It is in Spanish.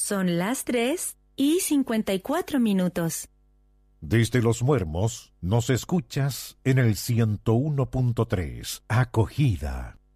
Son las 3:54. Desde Los Muermos nos escuchas en el 101.3. Acogida.